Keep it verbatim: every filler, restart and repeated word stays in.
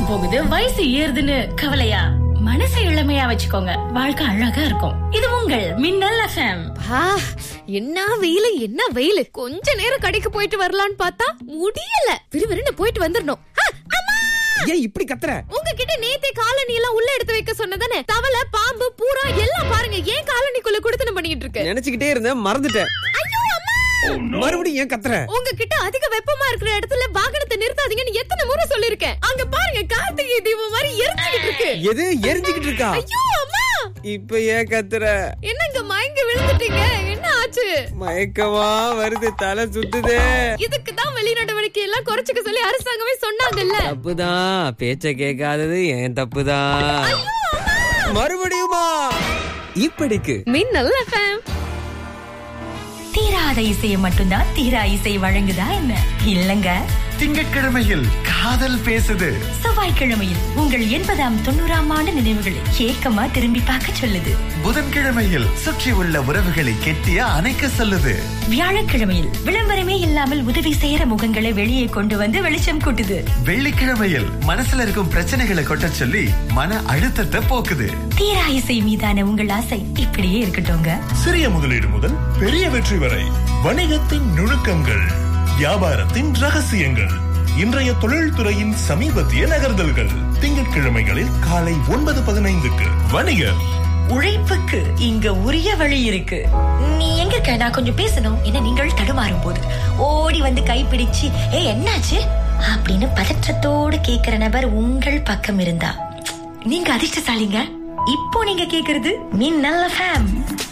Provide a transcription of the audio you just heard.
போகுது, வயசு ஏறுதுன்னு கவலையா? மனசை இளமையா வச்சுக்கோங்க, வாழ்க்கை அழகா இருக்கும். இது உங்கள் மின்னல் எஃப்எம். என்ன வெயில் என்ன வெயில். கொஞ்ச நேரம் கடைக்கு போயிட்டு வரலான்னு பார்த்தா முடியல. விறுவிறுன்னு போயிட்டு வந்துடணும். ஏன் இப்படி கத்துற? உங்ககிட்ட நேத்தே காலனி எல்லாம் உள்ள எடுத்து வைக்க சொன்னதானே? தவளை, பாம்பு, பூரா எல்லாம் பாருங்க ஏன் காலனிக்குள்ள குடுத்தன பண்ணிட்டு இருக்கு. நினைச்சுக்கிட்டே இருந்தேன், மறந்துட்டேன். மறுபடியும் ஏன் கத்துற? உங்ககிட்ட அதிக வெப்பமா இருக்கிற இடத்துல வாகனத்தை நிறுத்தாதீங்கன்னு எத்தனை முறை சொல்லிருக்கேன். அங்க பாருங்க கார்த்திகை தீபம் மாதிரி எரிஞ்சுக்கிட்டு இருக்கு. எது எரிஞ்சுக்கிட்டு இருக்கா? ஐயோ அம்மா, இப்ப ஏன் கத்துற? என்னங்க மயங்கி விழுந்துட்டீங்க? என்ன ஆச்சு? மயக்கமா வருது, தலை சுத்துதே. இதுக்கு தான் வெளிநடவடிக்கை எல்லாம் குறைச்சுக்க சொல்லி அரசாங்கமே சொன்னாங்கல்ல. தப்புதான், பேச்ச கேட்காதது ஏன் தப்புதான். மறுபடியுமா? இப்படிக்கு மின்னல் எஃப்எம். தீராத இசையை மட்டும்தான் தீரா இசை வழங்குதா என்ன? இல்லங்க. திங்கட்கிழமையில் காதல் பேசுது, செவ்வாய்க்கிழமையில் உங்கள் எண்பதாம் தொண்ணூறாம் ஆண்டு நினைவுகளை ஏக்கமா திரும்பி பார்க்க சொல்லுது, புதன்கிழமையில் சுற்றி உள்ள உறவுகளை கெட்டியா அணைக்க சொல்லுது, வியாழக்கிழமையில் விளம்பரமே இல்லாமல் உதவி செய்யற முகங்களை வெளியே கொண்டு வந்து வெளிச்சம் கூட்டுது, வெள்ளிக்கிழமையில் மனசுல இருக்கும் பிரச்சனைகளை கொட்ட சொல்லி மன அழுத்தத்தை போக்குது. தீரா இசை மீதான உங்கள் ஆசை இப்படியே இருக்கட்டும்ங்க. சிறிய முதலீடு முதல் பெரிய வெற்றி வரை, வணிகத்தின் நுணுக்கங்கள், வியாபாரத்தின் ரகசியங்கள், இன்றைய தொழில்துறையின் சமீபத்திய நகர்தல்கள். திங்கட்கிழமைகளில் காலை ஒன்பது பதினைந்துக்கு வணிகர். உழைப்புக்கு இங்க உரிய வழி இருக்கு. நீ எங்க இருக்க? நான் கொஞ்சம் பேசணும். என்ன நீங்கள் தடுமாறும் போது ஓடி வந்து கைப்பிடிச்சு ஏ என்னாச்சு அப்படின்னு பதற்றத்தோடு கேக்குற நபர் உங்கள் பக்கம் இருந்தா நீங்க அதிர்ஷ்டசாலிங்க. இப்போ நீங்க கேக்குறது மின்னல் எஃப்எம்.